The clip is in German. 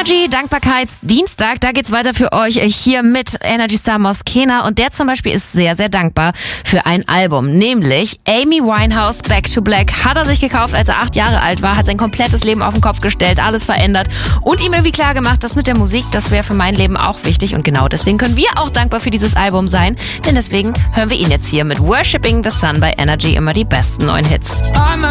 Energy Dankbarkeitsdienstag, da geht's weiter für euch hier mit Energy Star Moskena und der zum Beispiel ist sehr, sehr dankbar für ein Album, nämlich Amy Winehouse Back to Black hat er sich gekauft, als er 8 Jahre alt war, hat sein komplettes Leben auf den Kopf gestellt, alles verändert und ihm irgendwie klar gemacht, dass mit der Musik, das wäre für mein Leben auch wichtig und genau deswegen können wir auch dankbar für dieses Album sein, denn deswegen hören wir ihn jetzt hier mit Worshipping the Sun bei Energy, immer die besten neuen Hits.